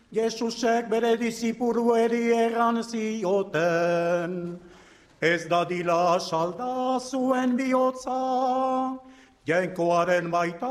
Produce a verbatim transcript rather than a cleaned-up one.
Jesusek bere dizipurueri erran zioten, ez dadila salda zuen bihotza, jainkoaren baita